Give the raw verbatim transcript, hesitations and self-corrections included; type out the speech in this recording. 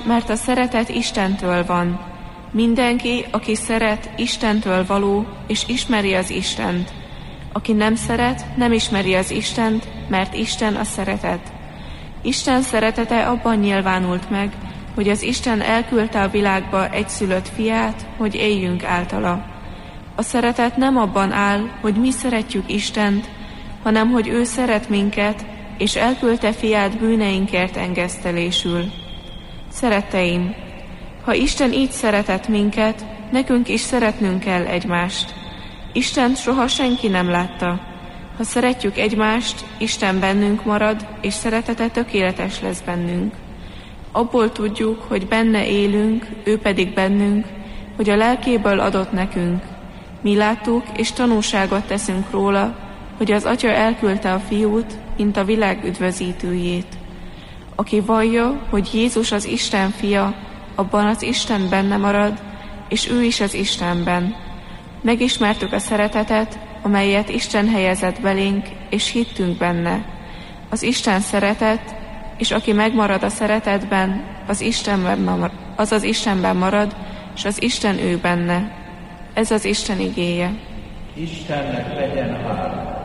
mert a szeretet Istentől van. Mindenki, aki szeret, Istentől való, és ismeri az Istent. Aki nem szeret, nem ismeri az Istent, mert Isten a szeretet. Isten szeretete abban nyilvánult meg, hogy az Isten elküldte a világba egyszülött fiát, hogy éljünk általa. A szeretet nem abban áll, hogy mi szeretjük Istent, hanem hogy ő szeret minket, és elküldte fiát bűneinkért engesztelésül. Szeretteim, ha Isten így szeretett minket, nekünk is szeretnünk kell egymást. Istent soha senki nem látta. Ha szeretjük egymást, Isten bennünk marad, és szeretete tökéletes lesz bennünk. Abból tudjuk, hogy benne élünk, ő pedig bennünk, hogy a lelkéből adott nekünk. Mi láttuk, és tanúságot teszünk róla, hogy az Atya elküldte a Fiút, mint a világ üdvözítőjét. Aki vallja, hogy Jézus az Isten fia, abban az Isten benne marad, és ő is az Istenben. Megismertük a szeretetet, amelyet Isten helyezett belénk, és hittünk benne. Az Isten szeretet, és aki megmarad a szeretetben, az Istenben, az az Istenben marad, és az Isten ő benne. Ez az Isten igéje. Istennek legyen hála.